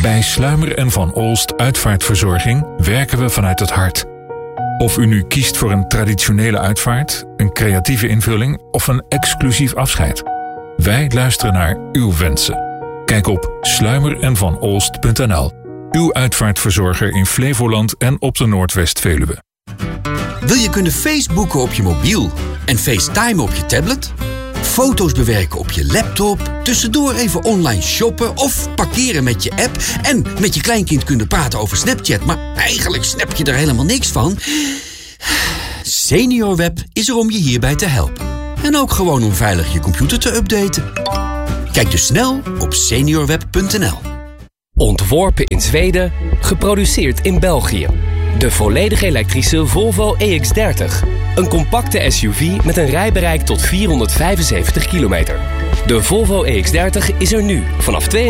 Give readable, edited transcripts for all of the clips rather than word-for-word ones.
Bij Sluimer en Van Olst Uitvaartverzorging werken we vanuit het hart. Of u nu kiest voor een traditionele uitvaart, een creatieve invulling of een exclusief afscheid. Wij luisteren naar uw wensen. Kijk op sluimerenvanolst.nl. Uw uitvaartverzorger in Flevoland en op de Noordwest-Veluwe. Wil je kunnen Facebooken op je mobiel en FaceTime op je tablet? Foto's bewerken op je laptop, tussendoor even online shoppen of parkeren met je app en met je kleinkind kunnen praten over Snapchat, maar eigenlijk snap je er helemaal niks van? SeniorWeb is er om je hierbij te helpen. En ook gewoon om veilig je computer te updaten. Kijk dus snel op seniorweb.nl. Ontworpen in Zweden, geproduceerd in België. De volledig elektrische Volvo EX30. Een compacte SUV met een rijbereik tot 475 kilometer. De Volvo EX30 is er nu vanaf €32.995.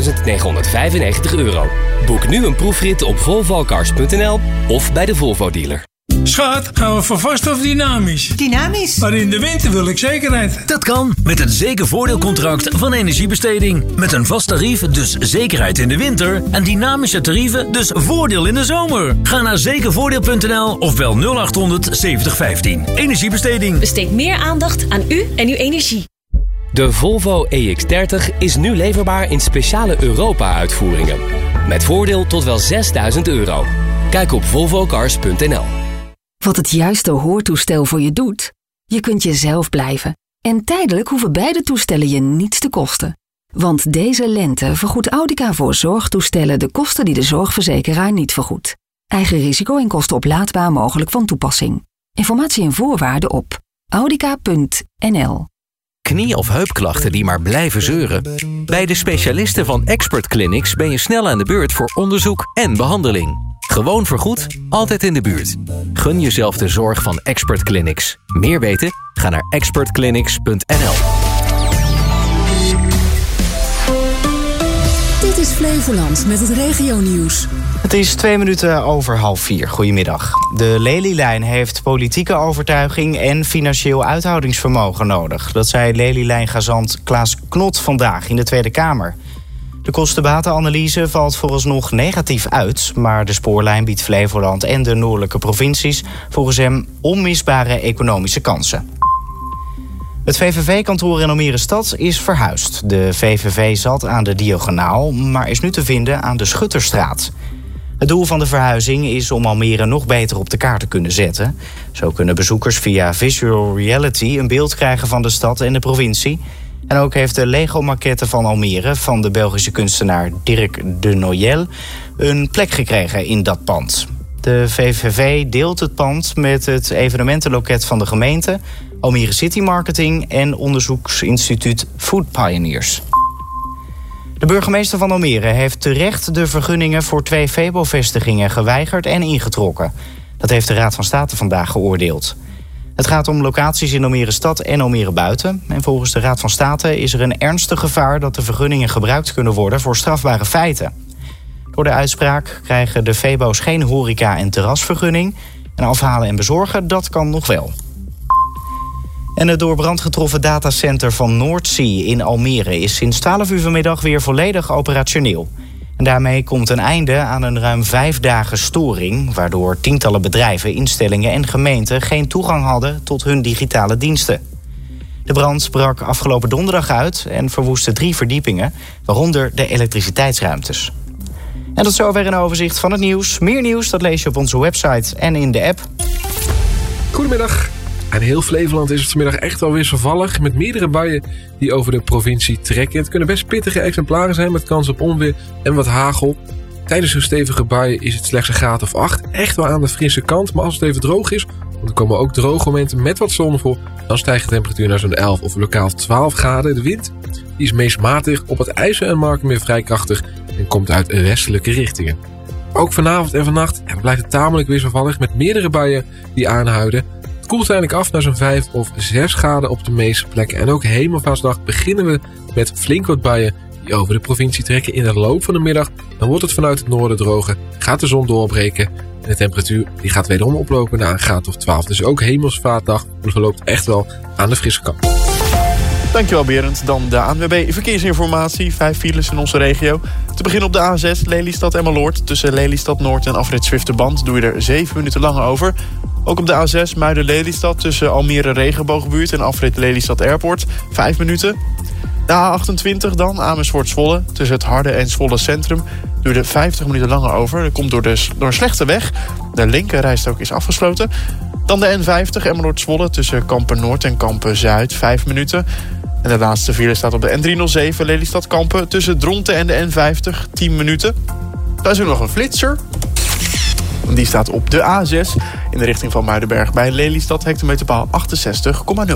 Boek nu een proefrit op volvocars.nl of bij de Volvo dealer. Schat, gaan we voor vast of dynamisch? Dynamisch? Maar in de winter wil ik zekerheid. Dat kan met het zekervoordeelcontract van Energiebesteding. Met een vast tarief, dus zekerheid in de winter. En dynamische tarieven, dus voordeel in de zomer. Ga naar zekervoordeel.nl of bel 0800 7015. Energiebesteding. Besteed meer aandacht aan u en uw energie. De Volvo EX30 is nu leverbaar in speciale Europa-uitvoeringen. Met voordeel tot wel €6.000. Kijk op volvocars.nl. Wat het juiste hoortoestel voor je doet? Je kunt jezelf blijven. En tijdelijk hoeven beide toestellen je niets te kosten. Want deze lente vergoedt Audica voor zorgtoestellen de kosten die de zorgverzekeraar niet vergoedt. Eigen risico en kosten oplaadbaar mogelijk van toepassing. Informatie en voorwaarden op audica.nl. Knie- of heupklachten die maar blijven zeuren? Bij de specialisten van Expert Clinics ben je snel aan de beurt voor onderzoek en behandeling. Gewoon vergoed, altijd in de buurt. Gun jezelf de zorg van Expert Clinics. Meer weten? Ga naar expertclinics.nl. Dit is Flevoland met het regionieuws. Het is 2 minuten over 3:30. Goedemiddag. De Lelylijn heeft politieke overtuiging en financieel uithoudingsvermogen nodig. Dat zei Lelylijn-gazant Klaas Knot vandaag in de Tweede Kamer. De kosten-batenanalyse valt vooralsnog negatief uit, maar de spoorlijn biedt Flevoland en de noordelijke provincies volgens hem onmisbare economische kansen. Het VVV-kantoor in Almere Stad is verhuisd. De VVV zat aan de Diagonaal, maar is nu te vinden aan de Schutterstraat. Het doel van de verhuizing is om Almere nog beter op de kaart te kunnen zetten. Zo kunnen bezoekers via visual reality een beeld krijgen van de stad en de provincie. En ook heeft de Lego-maquette van Almere van de Belgische kunstenaar Dirk de Noyel een plek gekregen in dat pand. De VVV deelt het pand met het evenementenloket van de gemeente, Almere City Marketing en onderzoeksinstituut Food Pioneers. De burgemeester van Almere heeft terecht de vergunningen voor 2 Febo-vestigingen geweigerd en ingetrokken. Dat heeft de Raad van State vandaag geoordeeld. Het gaat om locaties in Almere Stad en Almere Buiten. En volgens de Raad van State is er een ernstig gevaar dat de vergunningen gebruikt kunnen worden voor strafbare feiten. Door de uitspraak krijgen de Febo's geen horeca- en terrasvergunning. En afhalen en bezorgen, dat kan nog wel. En het door brand getroffen datacenter van Noordzee in Almere is sinds 12 uur vanmiddag weer volledig operationeel. En daarmee komt een einde aan een ruim 5 dagen storing, waardoor tientallen bedrijven, instellingen en gemeenten geen toegang hadden tot hun digitale diensten. De brand brak afgelopen donderdag uit en verwoestte 3 verdiepingen, waaronder de elektriciteitsruimtes. En tot zover een overzicht van het nieuws. Meer nieuws dat lees je op onze website en in de app. Goedemiddag. In heel Flevoland is het vanmiddag echt wel wisselvallig, met meerdere buien die over de provincie trekken. Het kunnen best pittige exemplaren zijn met kans op onweer en wat hagel. Tijdens zo'n stevige buien is het slechts een graad of 8. Echt wel aan de frisse kant, maar als het even droog is, want er komen ook droge momenten met wat zon voor, dan stijgt de temperatuur naar zo'n 11 of lokaal 12 graden. De wind die is meest matig, op het IJssel en Marken vrij krachtig en komt uit westelijke richtingen. Ook vanavond en vannacht blijft het tamelijk wisselvallig met meerdere buien die aanhouden. Het koelt uiteindelijk af naar zo'n 5 of 6 graden op de meeste plekken. En ook Hemelvaartsdag beginnen we met flink wat buien die over de provincie trekken. In de loop van de middag dan wordt het vanuit het noorden droger, gaat de zon doorbreken en de temperatuur die gaat wederom oplopen naar een graad of 12. Dus ook Hemelsvaartdag verloopt echt wel aan de frisse kant. Dankjewel Berend. Dan de ANWB Verkeersinformatie. 5 files in onze regio. Te beginnen op de A6 Lelystad-Emmeloord. Tussen Lelystad Noord en afrit Zwifterband doe je er 7 minuten lang over. Ook op de A6 Muiden-Lelystad tussen Almere Regenboogbuurt en afrit Lelystad Airport. 5 minuten. De A28 dan, Amersfoort-Zwolle. Tussen het Harde en Zwolle Centrum doe je er 50 minuten langer over. Dat komt door een slechte weg. De linkerrijstrook is afgesloten. Dan de N50 Emmeloord-Zwolle tussen Kampen-Noord en Kampen-Zuid. 5 minuten. En de laatste file staat op de N307 Lelystad-Kampen tussen Dronten en de N50. 10 minuten. Daar is ook nog een flitser. Die staat op de A6 in de richting van Muidenberg bij Lelystad, hectometerpaal 68,0.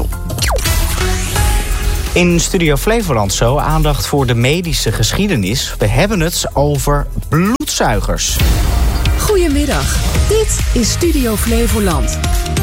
In Studio Flevoland zo aandacht voor de medische geschiedenis. We hebben het over bloedzuigers. Goedemiddag, dit is Studio Flevoland.